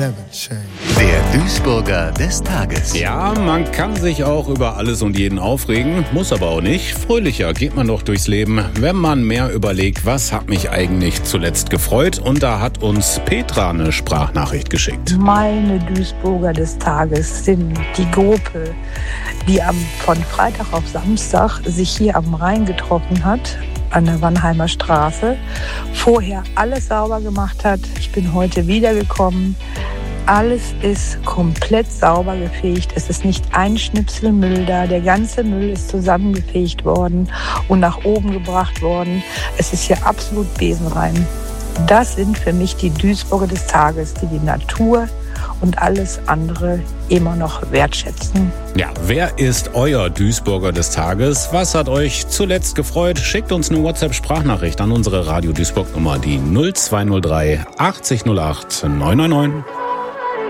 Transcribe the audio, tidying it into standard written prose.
Der Duisburger des Tages. Ja, man kann sich auch über alles und jeden aufregen, muss aber auch nicht. Fröhlicher geht man doch durchs Leben, wenn man mehr überlegt, was hat mich eigentlich zuletzt gefreut. Und da hat uns Petra eine Sprachnachricht geschickt. Meine Duisburger des Tages sind die Gruppe, die von Freitag auf Samstag sich hier am Rhein getroffen hat, an der Wannheimer Straße, vorher alles sauber gemacht hat. Ich bin heute wiedergekommen. Alles ist komplett sauber gefegt. Es ist nicht ein Schnipsel Müll da. Der ganze Müll ist zusammengefegt worden und nach oben gebracht worden. Es ist hier absolut besenrein. Das sind für mich die Duisburger des Tages, die die Natur und alles andere immer noch wertschätzen. Ja, wer ist euer Duisburger des Tages? Was hat euch zuletzt gefreut? Schickt uns eine WhatsApp-Sprachnachricht an unsere Radio Duisburg-Nummer, die 0203 80 08 999.